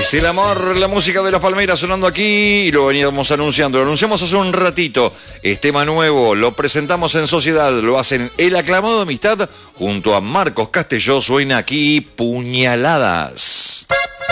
Es el amor, la música de las palmeras sonando aquí y lo veníamos anunciando. Lo anunciamos hace un ratito. Es tema nuevo, lo presentamos en sociedad, lo hacen El Aclamado Amistad junto a Marcos Castelló. Suena aquí Puñaladas.